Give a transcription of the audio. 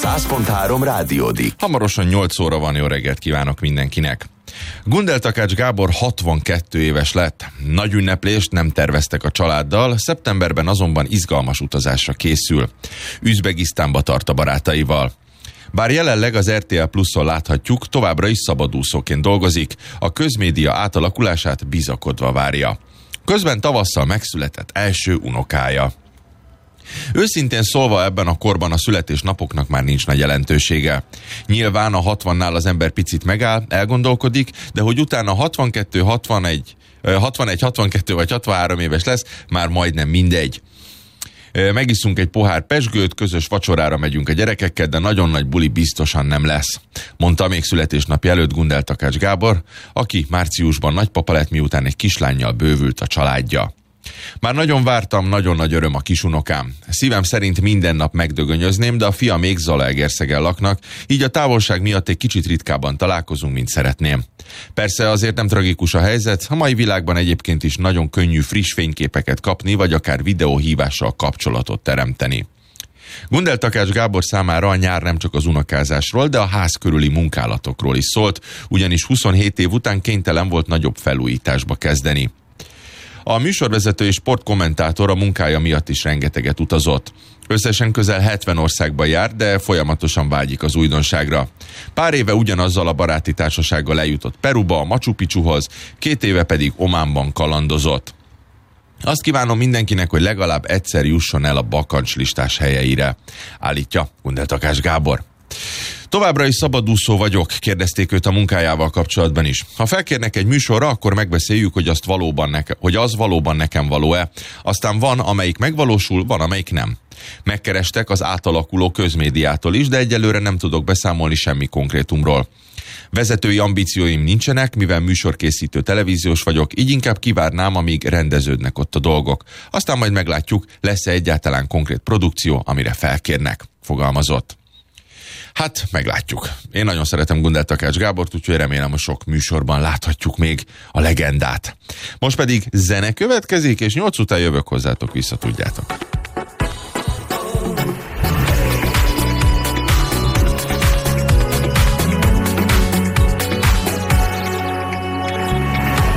100.3 Rádiódik. Hamarosan 8 óra van, jó reggelt kívánok mindenkinek. Gundel Takács Gábor 62 éves lett. Nagy ünneplést nem terveztek a családdal, szeptemberben azonban izgalmas utazásra készül. Üzbegisztánba tart a barátaival. Bár jelenleg az RTL Pluszon láthatjuk, továbbra is szabadúszóként dolgozik, a közmédia átalakulását bizakodva várja. Közben tavasszal megszületett első unokája. Őszintén szólva, ebben a korban a születésnapoknak már nincs nagy jelentősége. Nyilván a 60-nál az ember picit megáll, elgondolkodik, de hogy utána 62, 62 vagy 63 éves lesz, már majdnem mindegy. Megiszunk egy pohár pezsgőt, közös vacsorára megyünk a gyerekekkel, de nagyon nagy buli biztosan nem lesz, mondta még születésnapja előtt Gundel Takács Gábor, aki márciusban nagypapa lett, miután egy kislánnyal bővült a családja. Már nagyon vártam, nagyon nagy öröm a kisunokám. Szívem szerint minden nap megdögönyözném, de a fiam még Zalaegerszegen laknak, így a távolság miatt egy kicsit ritkábban találkozunk, mint szeretném. Persze azért nem tragikus a helyzet, a mai világban egyébként is nagyon könnyű friss fényképeket kapni, vagy akár videóhívással kapcsolatot teremteni. Gundel Takács Gábor számára a nyár nem csak az unokázásról, de a ház körüli munkálatokról is szólt, ugyanis 27 év után kénytelen volt nagyobb felújításba kezdeni. A műsorvezető és sportkommentátor a munkája miatt is rengeteget utazott. Összesen közel 70 országba jár, de folyamatosan vágyik az újdonságra. Pár éve ugyanazzal a baráti társasággal eljutott Peruba, a Machu Picchuhoz, 2 éve pedig Ománban kalandozott. Azt kívánom mindenkinek, hogy legalább egyszer jusson el a bakancslistás helyeire, állítja Gundel Takács Gábor. Továbbra is szabadúszó vagyok, kérdezték őt a munkájával kapcsolatban is. Ha felkérnek egy műsorra, akkor megbeszéljük, hogy az valóban nekem való-e. Aztán van, amelyik megvalósul, van, amelyik nem. Megkerestek az átalakuló közmédiától is, de egyelőre nem tudok beszámolni semmi konkrétumról. Vezetői ambícióim nincsenek, mivel műsorkészítő televíziós vagyok, így inkább kivárnám, amíg rendeződnek ott a dolgok. Aztán majd meglátjuk, lesz-e egyáltalán konkrét produkció, amire felkérnek, fogalmazott. Hát, meglátjuk. Én nagyon szeretem Gundel Takács Gábort, úgyhogy remélem, hogy sok műsorban láthatjuk még a legendát. Most pedig zene következik, és 8 után jövök hozzátok vissza, tudjátok.